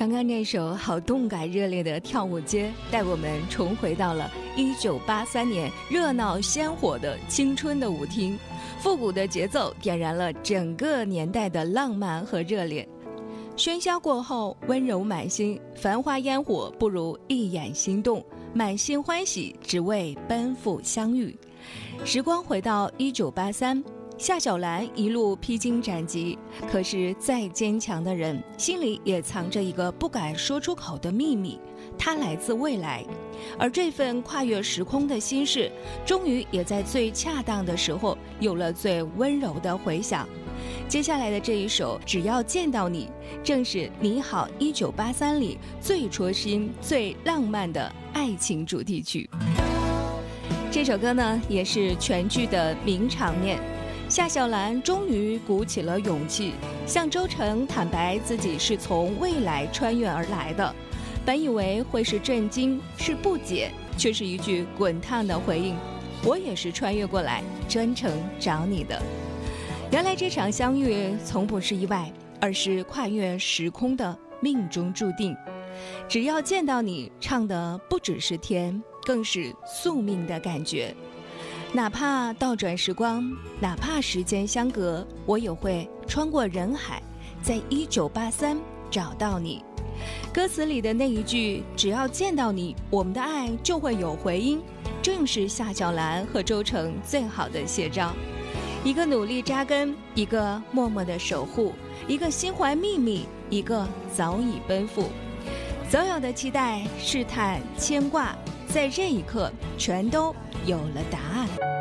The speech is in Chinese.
刚刚那首好动感热烈的跳舞街，带我们重回到了1983年热闹鲜活的青春的舞厅，复古的节奏点燃了整个年代的浪漫和热烈。喧嚣过后，温柔满心，繁华烟火不如一眼心动，满心欢喜只为奔赴相遇。时光回到1983，夏小兰一路披荆斩棘，可是再坚强的人心里也藏着一个不敢说出口的秘密，它来自未来。而这份跨越时空的心事，终于也在最恰当的时候有了最温柔的回响。接下来的这一首《只要见到你》，正是《你好1983》里最戳心最浪漫的爱情主题曲。这首歌呢，也是全剧的名场面。夏小兰终于鼓起了勇气，向周成坦白自己是从未来穿越而来的。本以为会是震惊，是不解，却是一句滚烫的回应：我也是穿越过来，专程找你的。原来这场相遇从不是意外，而是跨越时空的命中注定。只要见到你，唱的不只是甜，更是宿命的感觉。哪怕倒转时光，哪怕时间相隔，我也会穿过人海，在1983找到你。歌词里的那一句只要见到你，我们的爱就会有回音，正是夏小兰和周成最好的写照。一个努力扎根，一个默默的守护，一个心怀秘密，一个早已奔赴。所有的期待、试探、牵挂，在这一刻全都有了答案。